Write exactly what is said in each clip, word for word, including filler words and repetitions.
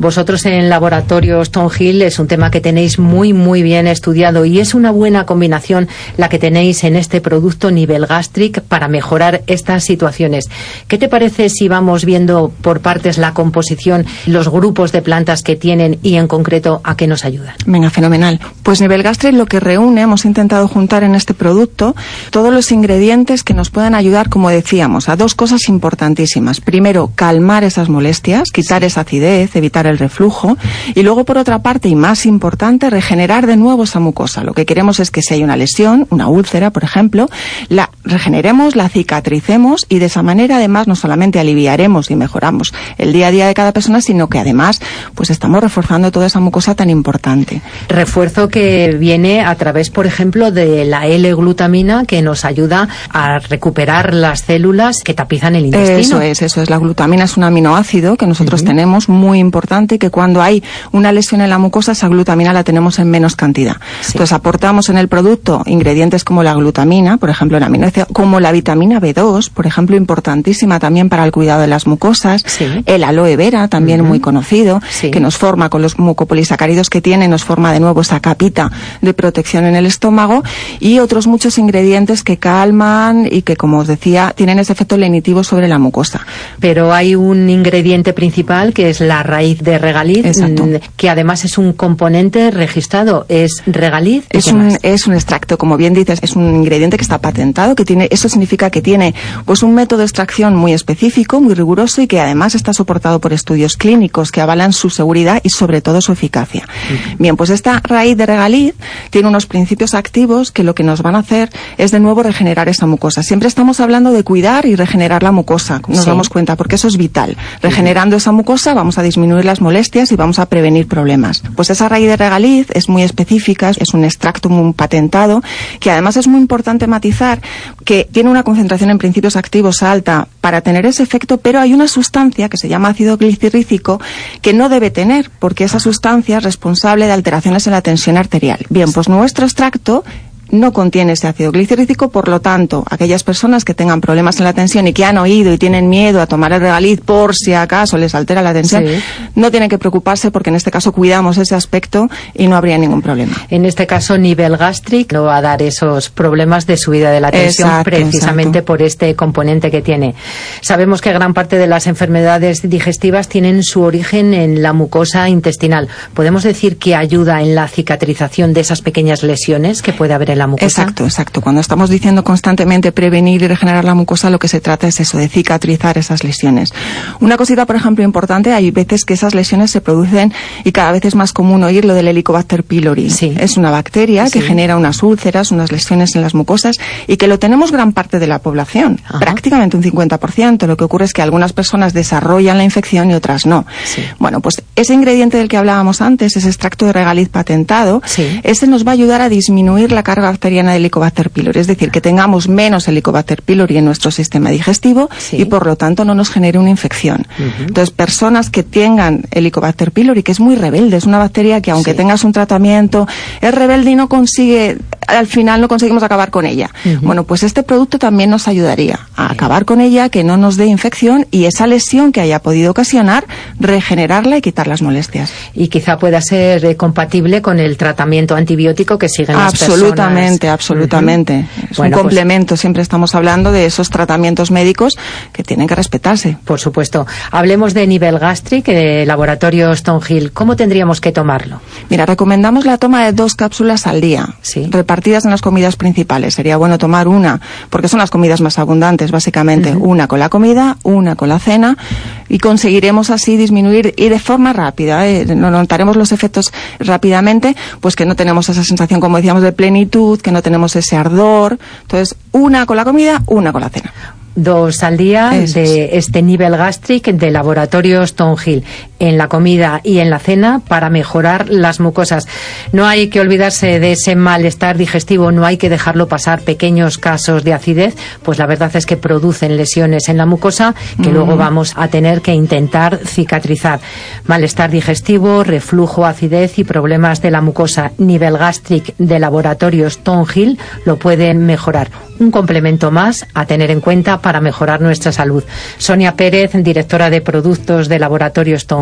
Vosotros en Laboratorio Stonehill es un tema que tenéis muy, muy bien estudiado y es una buena combinación la que tenéis en este producto Nivelgastric para mejorar estas situaciones. ¿Qué te parece si vamos viendo por partes la composición, los grupos de plantas que tienen y en concreto a qué nos ayudan? Venga, fenomenal. Pues Nivelgastric lo que reúne, hemos intentado juntar en este producto todos los ingredientes que nos puedan ayudar, como decíamos, a dos cosas importantísimas. Primero, calmar esas molestias, quitar esa acidez, evitar el reflujo, y luego, por otra parte, y más importante, regenerar de nuevo esa mucosa. Lo que queremos es que si hay una lesión, una úlcera, por ejemplo, la regeneremos, la cicatricemos y de esa manera, además, no solamente aliviaremos y mejoramos el día a día de cada persona, sino que además, pues estamos reforzando toda esa mucosa tan importante. Refuerzo que viene a través, por ejemplo, de la L-glutamina, que nos ayuda a recuperar las células que tapizan el intestino. Eso es, eso es. La glutamina es un aminoácido que nosotros uh-huh. tenemos, muy importante, y que cuando hay una lesión en la mucosa, esa glutamina la tenemos en menos cantidad. Sí. Entonces, aportamos en el producto ingredientes como la glutamina, por ejemplo, el aminoácido, como la vitamina B dos, por ejemplo, importantísima también para el cuidado de las mucosas, sí. el aloe vera, también uh-huh. muy conocido, sí. que nos forma con los mucopolisacáridos que tiene, nos forma de nuevo esa capita de protección en el estómago, y otros muchos ingredientes que calman y que, como os decía, tienen ese efecto lenitivo sobre la mucosa. Pero hay un ingrediente principal que es la raíz de regaliz, Exacto. que además es un componente registrado. ¿Es regaliz? Es un, es un extracto, como bien dices, es un ingrediente que está patentado, que tiene, eso significa que tiene pues un método de extracción muy específico, muy riguroso, y que además está soportado por estudios clínicos que avalan su seguridad y sobre todo su eficacia. Uh-huh. Bien, pues esta raíz de regaliz tiene unos principios activos que lo que nos van a hacer es de nuevo regenerar esa mucosa. Siempre estamos hablando de cuidar y regenerar la mucosa, nos sí. damos cuenta, porque eso es vital. Regenerando uh-huh. esa mucosa vamos a disminuir las molestias y vamos a prevenir problemas. Pues esa raíz de regaliz es muy específica, es un extracto muy patentado, que además es muy importante matizar que tiene una concentración en principios activos alta para tener ese efecto, pero hay una sustancia que se llama ácido glicirrícico que no debe tener, porque esa sustancia es responsable de alteraciones en la tensión arterial. Bien, pues nuestro extracto no contiene ese ácido glicirrícico, por lo tanto, aquellas personas que tengan problemas en la tensión y que han oído y tienen miedo a tomar el regaliz por si acaso les altera la tensión, sí. no tienen que preocuparse, porque en este caso cuidamos ese aspecto y no habría ningún problema. En este caso, Nivelgastric no va a dar esos problemas de subida de la tensión, exacto, precisamente exacto. por este componente que tiene. Sabemos que gran parte de las enfermedades digestivas tienen su origen en la mucosa intestinal. ¿Podemos decir que ayuda en la cicatrización de esas pequeñas lesiones que puede haber en la mucosa? Exacto, exacto. Cuando estamos diciendo constantemente prevenir y regenerar la mucosa, lo que se trata es eso, de cicatrizar esas lesiones. Una cosita, por ejemplo, importante, hay veces que esas lesiones se producen, y cada vez es más común oír lo del Helicobacter pylori. Sí. Es una bacteria sí. que genera unas úlceras, unas lesiones en las mucosas, y que lo tenemos gran parte de la población, Ajá. prácticamente un cincuenta por ciento. Lo que ocurre es que algunas personas desarrollan la infección y otras no. Sí. Bueno, pues ese ingrediente del que hablábamos antes, ese extracto de regaliz patentado, sí. ese nos va a ayudar a disminuir la carga bacteriana del Helicobacter pylori, es decir, que tengamos menos Helicobacter pylori en nuestro sistema digestivo sí. y por lo tanto no nos genere una infección. Uh-huh. Entonces, personas que tengan Helicobacter pylori, que es muy rebelde, es una bacteria que aunque sí. tengas un tratamiento, es rebelde y no consigue, al final no conseguimos acabar con ella. Uh-huh. Bueno, pues este producto también nos ayudaría a sí. acabar con ella, que no nos dé infección, y esa lesión que haya podido ocasionar, regenerarla y quitar las molestias. Y quizá pueda ser eh, compatible con el tratamiento antibiótico que siguen las personas. Absolutamente, absolutamente. Uh-huh. Es bueno, un complemento. Pues, siempre estamos hablando de esos tratamientos médicos que tienen que respetarse. Por supuesto. Hablemos de Nivelgastric, de Laboratorio Stonehill. ¿Cómo tendríamos que tomarlo? Mira, recomendamos la toma de dos cápsulas al día, ¿sí? repartidas en las comidas principales. Sería bueno tomar una, porque son las comidas más abundantes, básicamente. Uh-huh. Una con la comida, una con la cena, y conseguiremos así disminuir, y de forma rápida, ¿eh? notaremos los efectos rápidamente, pues que no tenemos esa sensación, como decíamos, de plenitud, que no tenemos ese ardor. Entonces, una con la comida, una con la cena. Dos al día Eso de es. este Nivelgastric de Laboratorio Stonehill, en la comida y en la cena, para mejorar las mucosas. No hay que olvidarse de ese malestar digestivo, no hay que dejarlo pasar. Pequeños casos de acidez, pues la verdad es que producen lesiones en la mucosa que mm. luego vamos a tener que intentar cicatrizar. Malestar digestivo, reflujo, acidez y problemas de la mucosa. Nivelgastric de Laboratorio Stonehill lo pueden mejorar. Un complemento más a tener en cuenta para mejorar nuestra salud. Sonia Pérez, directora de productos de Laboratorio Stonehill.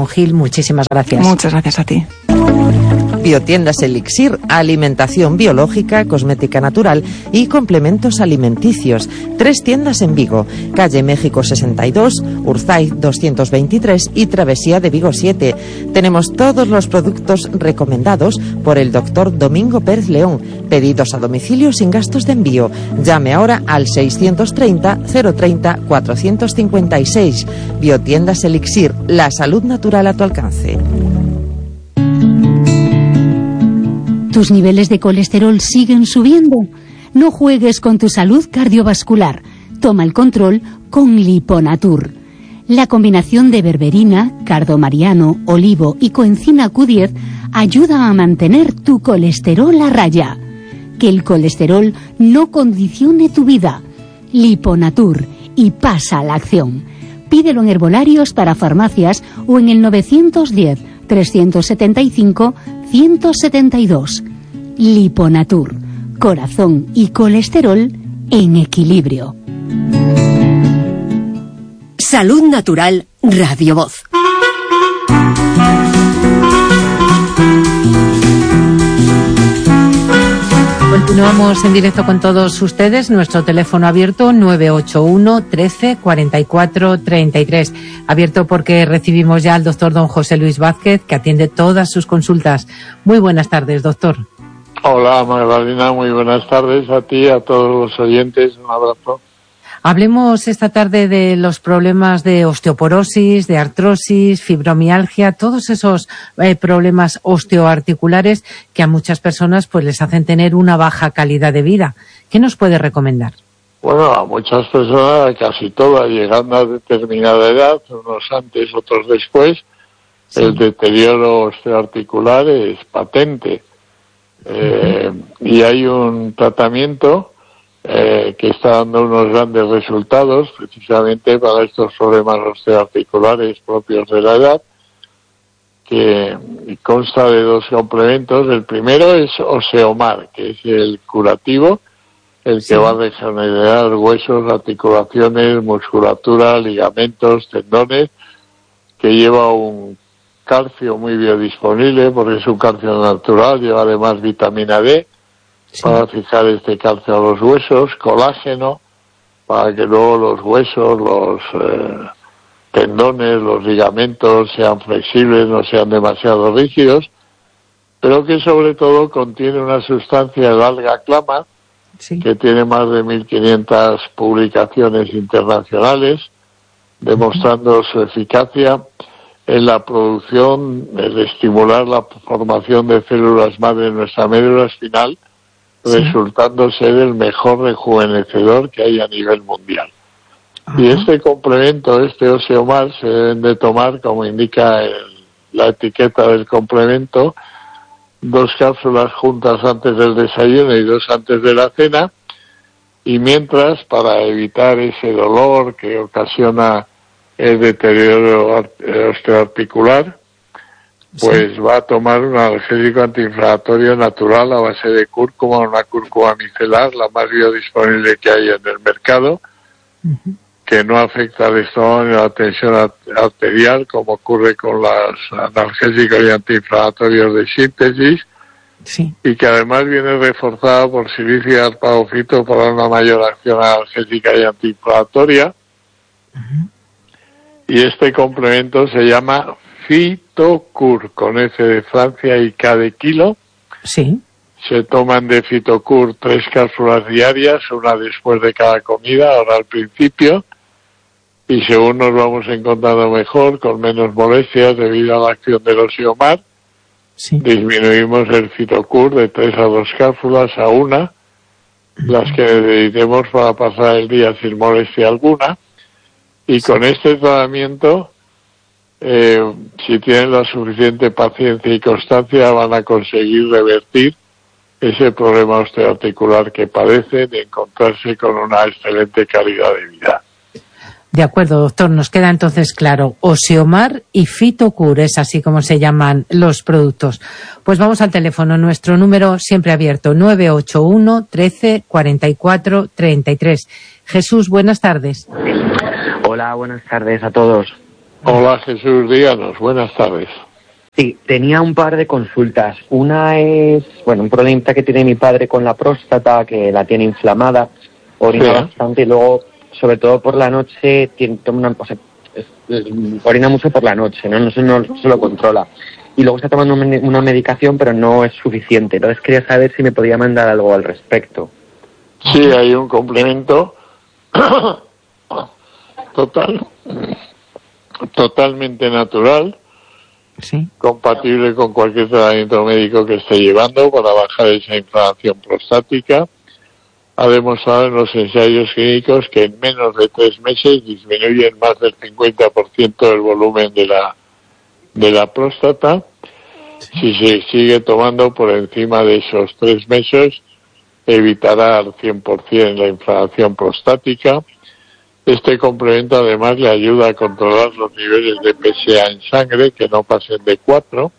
Tonjil, muchísimas gracias. Muchas gracias a ti. Biotiendas Elixir, alimentación biológica, cosmética natural y complementos alimenticios. Tres tiendas en Vigo, calle México sesenta y dos, Urzaiz doscientos veintitrés y Travesía de Vigo siete. Tenemos todos los productos recomendados por el doctor Domingo Pérez León. Pedidos a domicilio sin gastos de envío. Llame ahora al seiscientos treinta, cero treinta, cuatrocientos cincuenta y seis. Biotiendas Elixir, la salud natural a tu alcance. ¿Tus niveles de colesterol siguen subiendo? No juegues con tu salud cardiovascular. Toma el control con Liponatur. La combinación de berberina, cardomariano, olivo y coenzima Q diez ayuda a mantener tu colesterol a raya. Que el colesterol no condicione tu vida. Liponatur, y pasa a la acción. Pídelo en herbolarios para farmacias o en el novecientos diez, trescientos setenta y cinco, ciento setenta y dos. Liponatur, corazón y colesterol en equilibrio. Salud Natural, Radio Voz. Continuamos en directo con todos ustedes. Nuestro teléfono abierto nueve ocho uno, trece, cuarenta y cuatro, treinta y tres. Abierto porque recibimos ya al doctor don José Luis Vázquez, que atiende todas sus consultas. Muy buenas tardes, doctor. Hola, Magdalena, muy buenas tardes a ti y a todos los oyentes. Un abrazo. Hablemos esta tarde de los problemas de osteoporosis, de artrosis, fibromialgia, todos esos eh, problemas osteoarticulares que a muchas personas pues les hacen tener una baja calidad de vida. ¿Qué nos puede recomendar? Bueno, a muchas personas, casi todas, llegando a determinada edad, unos antes, otros después, sí. El deterioro osteoarticular es patente. Eh, uh-huh. Y hay un tratamiento Eh, que está dando unos grandes resultados precisamente para estos problemas osteoarticulares propios de la edad, que consta de dos complementos. El primero es Oseomar, que es el curativo, el que sí. va a regenerar huesos, articulaciones, musculatura, ligamentos, tendones, que lleva un calcio muy biodisponible porque es un calcio natural, lleva además vitamina D, sí. para fijar este calcio a los huesos, colágeno, para que luego los huesos, los eh, tendones, los ligamentos sean flexibles, no sean demasiado rígidos, pero que sobre todo contiene una sustancia, el alga clama, sí. que tiene más de mil quinientas publicaciones internacionales, demostrando su eficacia en la producción, el estimular la formación de células madre en nuestra médula espinal, sí. resultando ser el mejor rejuvenecedor que hay a nivel mundial. Ajá. Y este complemento, este Oseomar, se deben de tomar, como indica el, la etiqueta del complemento, dos cápsulas juntas antes del desayuno y dos antes de la cena, y mientras, para evitar ese dolor que ocasiona el deterioro osteoarticular, pues sí. va a tomar un analgésico antiinflamatorio natural a base de cúrcuma, una cúrcuma micelar, la más biodisponible que hay en el mercado, uh-huh. que no afecta al estómago ni a la tensión arterial, como ocurre con los analgésicos y antiinflamatorios de síntesis, sí. y que además viene reforzada por silicio y arpagofito para una mayor acción analgésica y antiinflamatoria. Uh-huh. Y este complemento se llama Fitocur, con F de Francia y K de kilo. Sí. Se toman de Fitocur tres cápsulas diarias, una después de cada comida, ahora al principio, y según nos vamos encontrando mejor, con menos molestias debido a la acción del Oseomar, sí. disminuimos el Fitocur de tres a dos cápsulas a una, uh-huh. las que necesitemos para pasar el día sin molestia alguna, y sí. con este tratamiento, eh, si tienen la suficiente paciencia y constancia, van a conseguir revertir ese problema osteoarticular que padecen y encontrarse con una excelente calidad de vida. De acuerdo, doctor, nos queda entonces claro, Oseomar y Fitocur, es así como se llaman los productos. Pues vamos al teléfono, nuestro número siempre abierto, nueve ocho uno, trece, cuarenta y cuatro, treinta y tres. Jesús, buenas tardes. Hola, buenas tardes a todos. Hola Jesús, díganos, buenas tardes. Sí, tenía un par de consultas. Una es, bueno, un problema que tiene mi padre con la próstata, que la tiene inflamada, orina sí. bastante, y luego, sobre todo por la noche, tiene, toma una, o sea, es, es, orina mucho por la noche, ¿no? No se, no se lo controla. Y luego está tomando una medicación, pero no es suficiente. Entonces quería saber si me podía mandar algo al respecto. Sí, hay un complemento total, totalmente natural, sí. compatible con cualquier tratamiento médico que esté llevando para bajar esa inflamación prostática. Ha demostrado en los ensayos clínicos que en menos de tres meses disminuyen más del cincuenta por ciento del volumen de la de la próstata. Sí. Si se sigue tomando por encima de esos tres meses, evitará al cien por ciento la inflamación prostática. Este complemento además le ayuda a controlar los niveles de P S A en sangre, que no pasen de cuatro.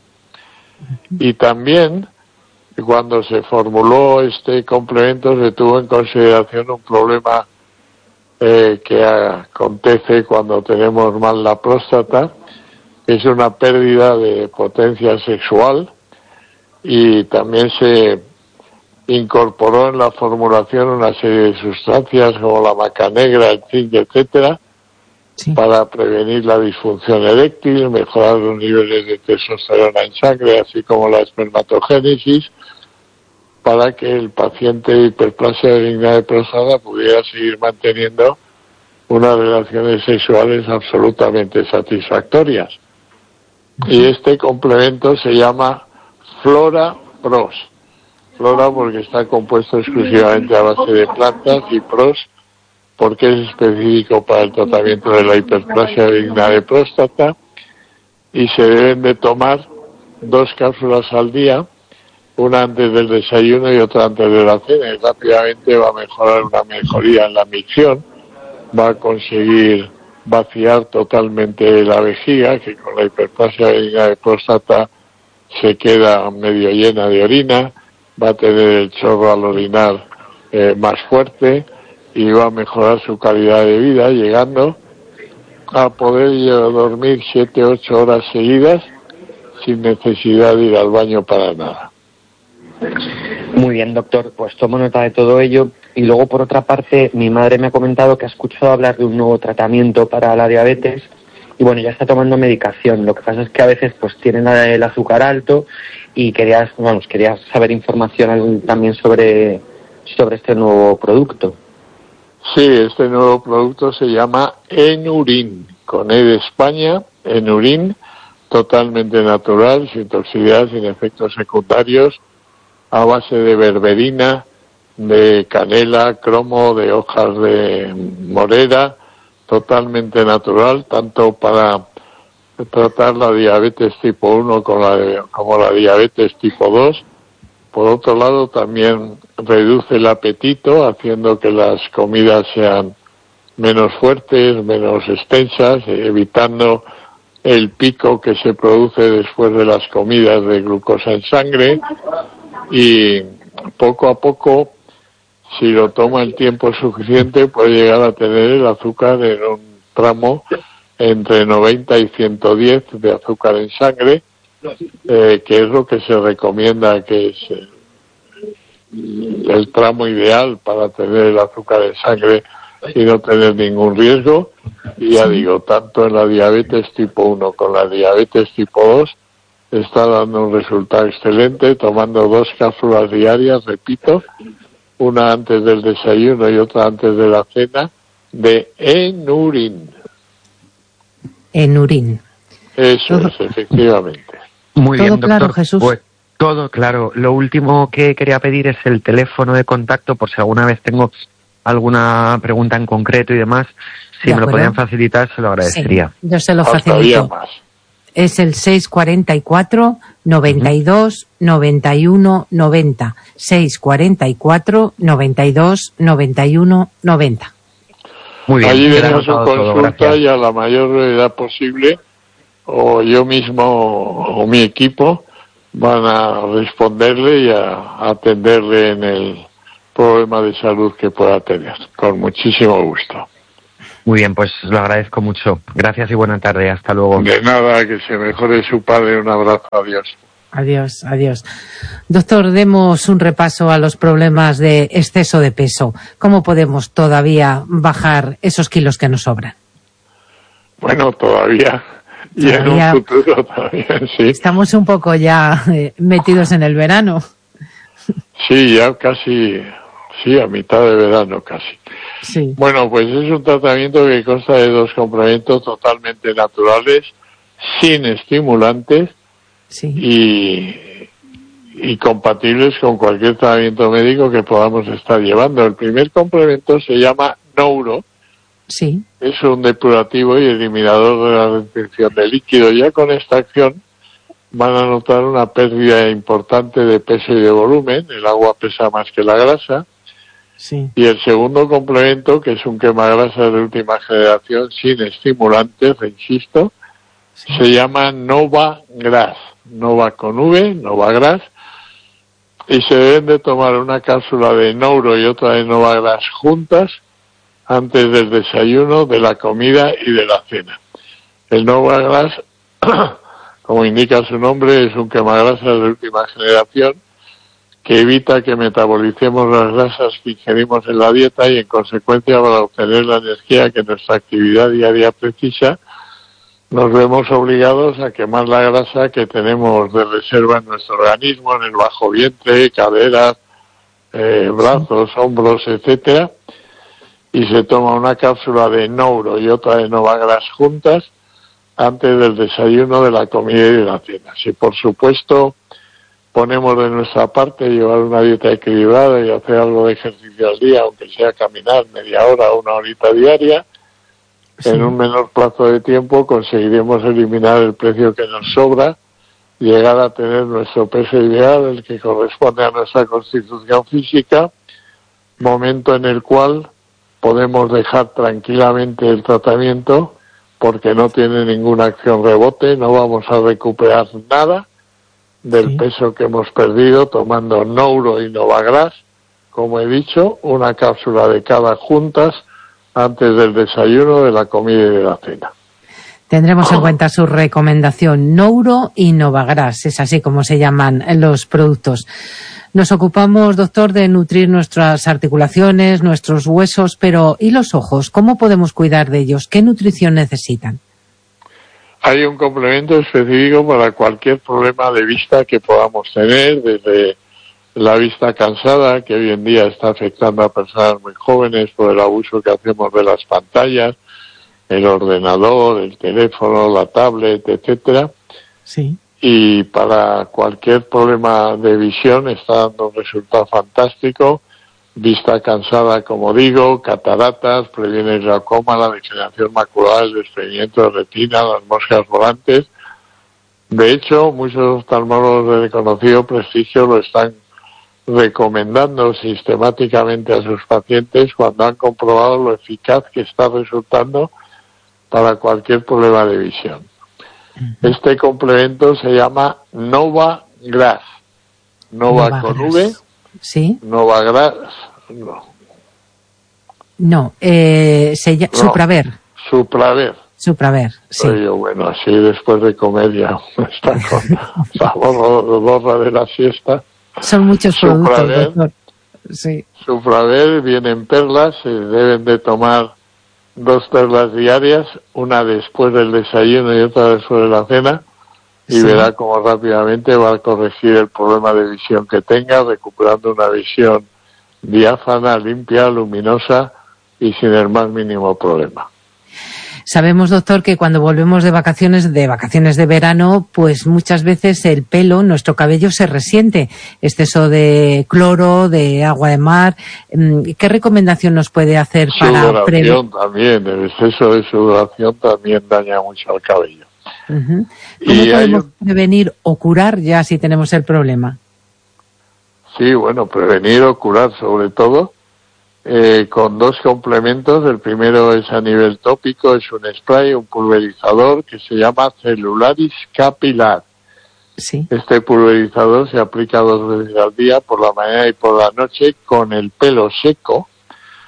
Y también, cuando se formuló este complemento, se tuvo en consideración un problema eh, que acontece cuando tenemos mal la próstata, que es una pérdida de potencia sexual, y también se incorporó en la formulación una serie de sustancias como la maca negra, el zinc, etcétera, sí. para prevenir la disfunción eréctil, mejorar los niveles de testosterona en sangre, así como la espermatogénesis, para que el paciente de hiperplasia benigna de próstata pudiera seguir manteniendo unas relaciones sexuales absolutamente satisfactorias. Y este complemento se llama Flora Pros. Flora porque está compuesto exclusivamente a base de plantas, y Pros porque es específico para el tratamiento de la hiperplasia benigna de próstata, y se deben de tomar dos cápsulas al día, una antes del desayuno y otra antes de la cena, y rápidamente va a mejorar una mejoría en la micción, va a conseguir vaciar totalmente la vejiga, que con la hiperplasia benigna de próstata se queda medio llena de orina, va a tener el chorro al orinar eh, más fuerte, y va a mejorar su calidad de vida, llegando a poder dormir siete u ocho horas seguidas sin necesidad de ir al baño para nada. Muy bien, doctor, pues tomo nota de todo ello. Y luego, por otra parte, mi madre me ha comentado que ha escuchado hablar de un nuevo tratamiento para la diabetes, y bueno, ya está tomando medicación. Lo que pasa es que a veces pues tienen el azúcar alto, y quería, vamos, quería saber información también sobre, sobre este nuevo producto. Sí, este nuevo producto se llama Enurin, con E de España, Enurin, totalmente natural, sin toxicidad, sin efectos secundarios, a base de berberina, de canela, cromo, de hojas de morera, totalmente natural, tanto para tratar la diabetes tipo uno como la, como la diabetes tipo dos. Por otro lado, también reduce el apetito, haciendo que las comidas sean menos fuertes, menos extensas, evitando el pico que se produce después de las comidas de glucosa en sangre, y poco a poco, si lo toma el tiempo suficiente, puede llegar a tener el azúcar en un tramo entre noventa y ciento diez de azúcar en sangre, eh, que es lo que se recomienda, que es eh, el tramo ideal para tener el azúcar en sangre y no tener ningún riesgo. Y ya digo, tanto en la diabetes tipo uno como en la diabetes tipo dos está dando un resultado excelente, tomando dos cápsulas diarias, repito, una antes del desayuno y otra antes de la cena, de Enurin. Enurin. Eso todo, es, efectivamente. Muy todo bien, doctor. Claro, Jesús. Pues, todo claro. Lo último que quería pedir es el teléfono de contacto, por si alguna vez tengo alguna pregunta en concreto y demás. Si de me acuerdo. Lo podían facilitar, se lo agradecería. Sí, yo se lo facilito. Es el seis cuarenta y cuatro, noventa y dos, noventa y uno, noventa. seis cuarenta y cuatro, noventa y dos, noventa y uno, noventa. Muy bien. Allí veremos su consulta y a la mayor brevedad posible, o yo mismo o mi equipo van a responderle y a atenderle en el problema de salud que pueda tener. Con muchísimo gusto. Muy bien, pues lo agradezco mucho. Gracias y buena tarde. Hasta luego. De nada, que se mejore su padre. Un abrazo. Adiós. Adiós, adiós. Doctor, demos un repaso a los problemas de exceso de peso. ¿Cómo podemos todavía bajar esos kilos que nos sobran? Bueno, todavía. Y en un futuro también, sí. Estamos un poco ya eh, metidos en el verano. Sí, ya casi, sí, a mitad de verano casi. Sí. Bueno, pues es un tratamiento que consta de dos complementos totalmente naturales, sin estimulantes, sí. y, y compatibles con cualquier tratamiento médico que podamos estar llevando. El primer complemento se llama Nouro. Sí. Es un depurativo y eliminador de la retención de líquido. Ya con esta acción van a notar una pérdida importante de peso y de volumen. El agua pesa más que la grasa. Sí. Y el segundo complemento, que es un quemagrasas de última generación sin estimulantes, insisto, sí. se llama Nova Gras. Nova con V, Nova Gras. Y se deben de tomar una cápsula de Nouro y otra de Nova Gras juntas antes del desayuno, de la comida y de la cena. El Nova Gras, como indica su nombre, es un quemagrasas de última generación que evita que metabolicemos las grasas que ingerimos en la dieta y, en consecuencia, para obtener la energía que nuestra actividad diaria precisa, nos vemos obligados a quemar la grasa que tenemos de reserva en nuestro organismo, en el bajo vientre, caderas, eh, brazos, hombros, etcétera. Y se toma una cápsula de Nouro y otra de Nova Gras juntas antes del desayuno, de la comida y de la cena. Si, por supuesto, ponemos de nuestra parte llevar una dieta equilibrada y hacer algo de ejercicio al día, aunque sea caminar media hora o una horita diaria, sí. en un menor plazo de tiempo conseguiremos eliminar el precio que nos sobra, llegar a tener nuestro peso ideal, el que corresponde a nuestra constitución física, momento en el cual podemos dejar tranquilamente el tratamiento porque no tiene ninguna acción rebote, no vamos a recuperar nada del sí. peso que hemos perdido tomando Nouro y Nova Gras, como he dicho, una cápsula de cada juntas antes del desayuno, de la comida y de la cena. Tendremos en cuenta su recomendación, Nouro y Nova Gras, es así como se llaman los productos. Nos ocupamos, doctor, de nutrir nuestras articulaciones, nuestros huesos, pero ¿y los ojos? ¿Cómo podemos cuidar de ellos? ¿Qué nutrición necesitan? Hay un complemento específico para cualquier problema de vista que podamos tener, desde la vista cansada, que hoy en día está afectando a personas muy jóvenes por el abuso que hacemos de las pantallas, el ordenador, el teléfono, la tablet, etcétera. Sí. Y para cualquier problema de visión está dando un resultado fantástico. Vista cansada, como digo, cataratas, previene el glaucoma, la degeneración macular, el desprendimiento de retina, las moscas volantes. De hecho, muchos oftalmólogos de reconocido prestigio lo están recomendando sistemáticamente a sus pacientes cuando han comprobado lo eficaz que está resultando para cualquier problema de visión. Este complemento se llama Nova Gras. Nova, Nova con Gras. V. Sí. Nova Gras. No. No, eh, se llama no. Supraver. Supraver. Supraver, sí. Oye, bueno, así después de comer ya está con la borra de la siesta. Son muchos productos, doctor. Sí. Supraver viene en perlas, se deben de tomar dos perlas diarias, una después del desayuno y otra después de la cena, y sí. verá cómo rápidamente va a corregir el problema de visión que tenga, recuperando una visión diáfana, limpia, luminosa y sin el más mínimo problema. Sabemos, doctor, que cuando volvemos de vacaciones, de vacaciones de verano, pues muchas veces el pelo, nuestro cabello se resiente. Exceso de cloro, de agua de mar. ¿Qué recomendación nos puede hacer para prevenir? Sudoración también, el exceso de sudoración también daña mucho al cabello. Uh-huh. ¿Cómo y podemos un... prevenir o curar ya si tenemos el problema? Sí, bueno, prevenir o curar sobre todo. Eh, con dos complementos. El primero es a nivel tópico, es un spray, un pulverizador que se llama Celularis Capilar. Sí. Este pulverizador se aplica dos veces al día, por la mañana y por la noche, con el pelo seco,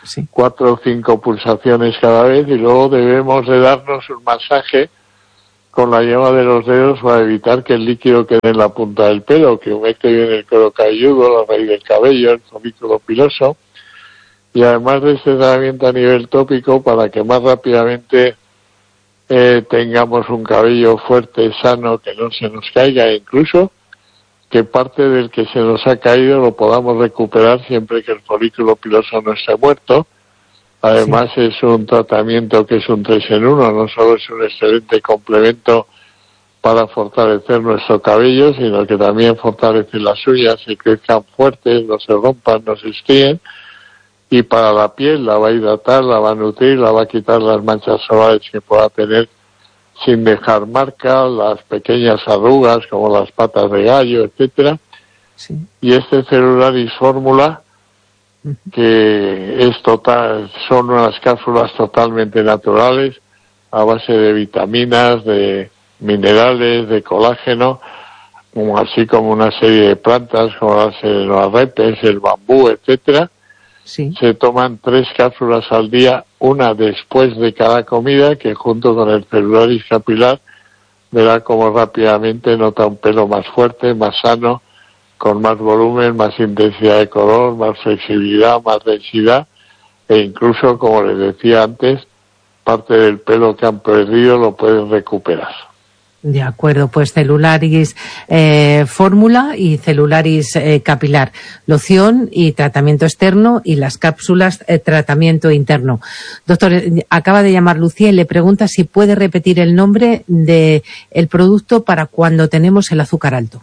sí. cuatro o cinco pulsaciones cada vez, y luego debemos de darnos un masaje con la yema de los dedos para evitar que el líquido quede en la punta del pelo, que humecte bien el cuero cabelludo, la raíz del cabello, el folículo piloso, y además de este tratamiento a nivel tópico para que más rápidamente eh, tengamos un cabello fuerte, sano, que no se nos caiga, e incluso que parte del que se nos ha caído lo podamos recuperar siempre que el folículo piloso no esté muerto. Además sí. es un tratamiento que es un tres en uno, no solo es un excelente complemento para fortalecer nuestro cabello, sino que también fortalece las uñas, que crezcan fuertes, no se rompan, no se estríen, y para la piel la va a hidratar, la va a nutrir, la va a quitar las manchas solares que pueda tener sin dejar marcas, las pequeñas arrugas como las patas de gallo, etcétera. Sí. Y este Celularis Fórmula, que es total, son unas cápsulas totalmente naturales, a base de vitaminas, de minerales, de colágeno, como así como una serie de plantas como las repes, el bambú, etcétera. Sí. Se toman tres cápsulas al día, una después de cada comida, que junto con el Celularis capilar verá como rápidamente nota un pelo más fuerte, más sano, con más volumen, más intensidad de color, más flexibilidad, más densidad, e incluso, como les decía antes, parte del pelo que han perdido lo pueden recuperar. De acuerdo, pues Celularis eh, fórmula y Celularis eh, capilar, loción y tratamiento externo, y las cápsulas eh, tratamiento interno. Doctor, acaba de llamar Lucía y le pregunta si puede repetir el nombre de el producto para cuando tenemos el azúcar alto.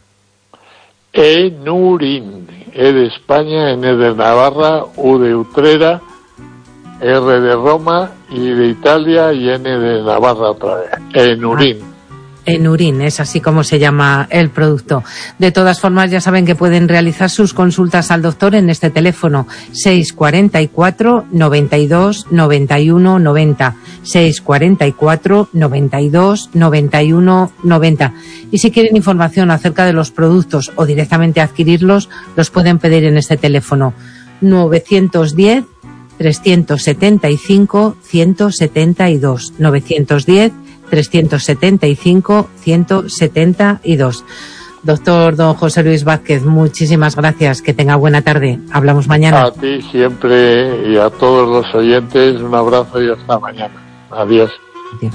Enurin, E de España, N de Navarra, U de Utrera, R de Roma, I de Italia y N de Navarra otra vez. Enurin. Ah. Enurin, es así como se llama el producto. De todas formas, ya saben que pueden realizar sus consultas al doctor en este teléfono seis cuatro cuatro, noventa y dos, noventa y uno, noventa, seis cuatro cuatro, noventa y dos, noventa y uno, noventa. Y si quieren información acerca de los productos o directamente adquirirlos, los pueden pedir en este teléfono novecientos diez, trescientos setenta y cinco, ciento setenta y dos, novecientos diez, trescientos setenta y cinco, ciento setenta y dos. Doctor don José Luis Vázquez, muchísimas gracias. Que tenga buena tarde. Hablamos mañana. A ti siempre y a todos los oyentes, un abrazo y hasta mañana. Adiós. Adiós.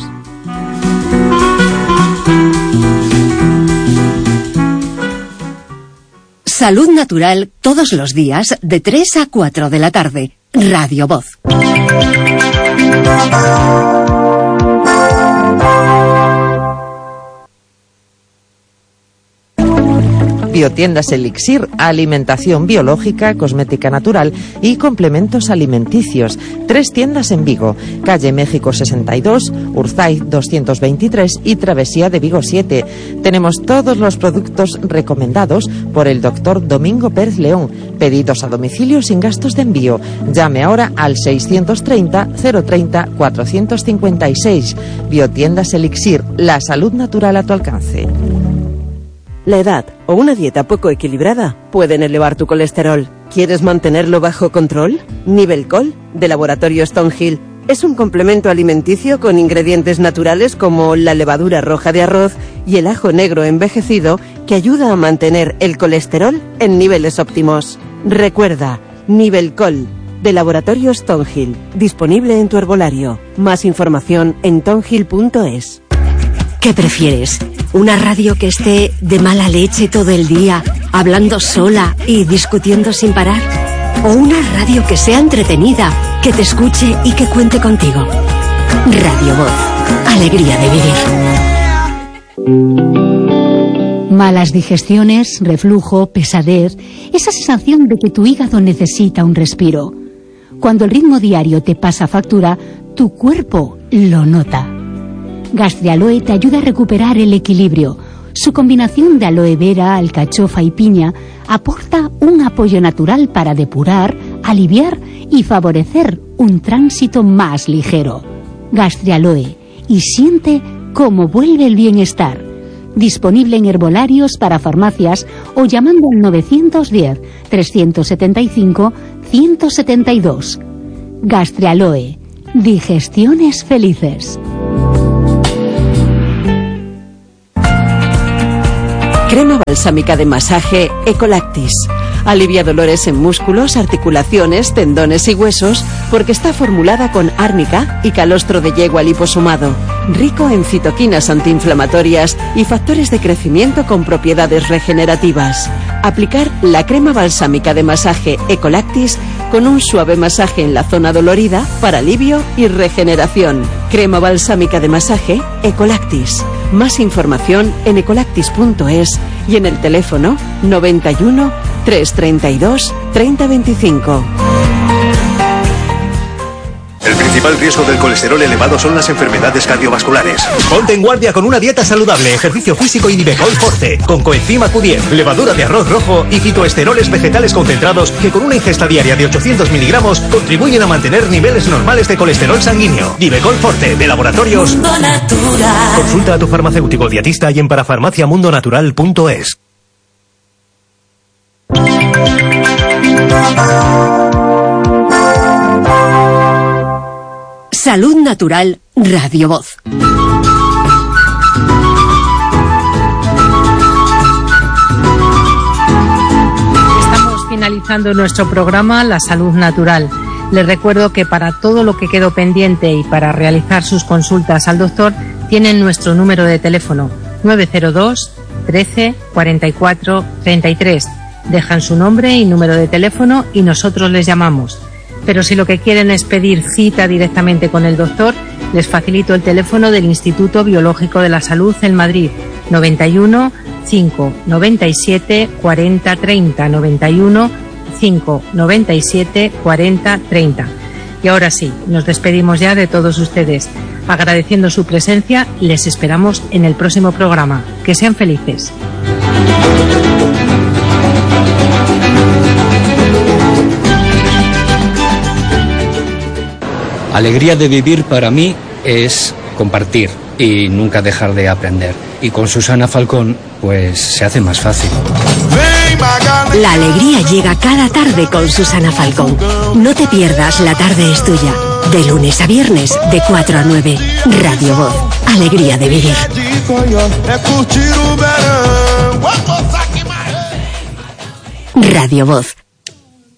Salud Natural todos los días de tres a cuatro de la tarde. Radio Voz. Biotiendas Elixir, alimentación biológica, cosmética natural y complementos alimenticios. Tres tiendas en Vigo, calle México sesenta y dos, Urzaiz doscientos veintitrés y Travesía de Vigo siete. Tenemos todos los productos recomendados por el doctor Domingo Pérez León. Pedidos a domicilio sin gastos de envío. Llame ahora al seiscientos treinta, cero treinta, cuatrocientos cincuenta y seis. Biotiendas Elixir, la salud natural a tu alcance. La edad o una dieta poco equilibrada pueden elevar tu colesterol. ¿Quieres mantenerlo bajo control? Nivelcol, de Laboratorio Stonehill, es un complemento alimenticio con ingredientes naturales como la levadura roja de arroz y el ajo negro envejecido que ayuda a mantener el colesterol en niveles óptimos. Recuerda, Nivelcol, de Laboratorio Stonehill, disponible en tu herbolario. Más información en tonhill punto es. ¿Qué prefieres? ¿Una radio que esté de mala leche todo el día, hablando sola y discutiendo sin parar? ¿O una radio que sea entretenida, que te escuche y que cuente contigo? Radio Voz. Alegría de vivir. Malas digestiones, reflujo, pesadez, esa sensación de que tu hígado necesita un respiro. Cuando el ritmo diario te pasa factura, tu cuerpo lo nota. Gastrialoe te ayuda a recuperar el equilibrio. Su combinación de aloe vera, alcachofa y piña aporta un apoyo natural para depurar, aliviar y favorecer un tránsito más ligero. Gastrialoe, y siente cómo vuelve el bienestar. Disponible en herbolarios para farmacias o llamando al novecientos diez, trescientos setenta y cinco, ciento setenta y dos. Gastrialoe. Digestiones felices. Crema balsámica de masaje Ecolactis. Alivia dolores en músculos, articulaciones, tendones y huesos porque está formulada con árnica y calostro de yegua liposomado, rico en citoquinas antiinflamatorias y factores de crecimiento con propiedades regenerativas. Aplicar la crema balsámica de masaje Ecolactis con un suave masaje en la zona dolorida para alivio y regeneración. Crema balsámica de masaje Ecolactis. Más información en ecolactis punto es y en el teléfono noventa y uno, trescientos treinta y dos, treinta veinticinco. El principal riesgo del colesterol elevado son las enfermedades cardiovasculares. Ponte en guardia con una dieta saludable, ejercicio físico y Nivecol Forte, con coenzima Q diez, levadura de arroz rojo y fitoesteroles vegetales concentrados que con una ingesta diaria de ochocientos miligramos contribuyen a mantener niveles normales de colesterol sanguíneo. Nivecol Forte, de Laboratorios Mundo Natural. Consulta a tu farmacéutico dietista y en parafarmaciamundonatural punto es. Salud Natural, Radio Voz. Estamos finalizando nuestro programa La Salud Natural. Les recuerdo que para todo lo que quedó pendiente y para realizar sus consultas al doctor, tienen nuestro número de teléfono nueve cero dos, trece, cuarenta y cuatro, treinta y tres. Dejan su nombre y número de teléfono y nosotros les llamamos. Pero si lo que quieren es pedir cita directamente con el doctor, les facilito el teléfono del Instituto Biológico de la Salud en Madrid, noventa y uno, cinco, noventa y siete, cuarenta, treinta, noventa y uno, cinco, noventa y siete, cuarenta, treinta. Y ahora sí, nos despedimos ya de todos ustedes. Agradeciendo su presencia, les esperamos en el próximo programa. Que sean felices. Alegría de vivir para mí es compartir y nunca dejar de aprender. Y con Susana Falcón, pues se hace más fácil. La alegría llega cada tarde con Susana Falcón. No te pierdas La Tarde es Tuya. De lunes a viernes, de cuatro a nueve. Radio Voz. Alegría de vivir. Radio Voz.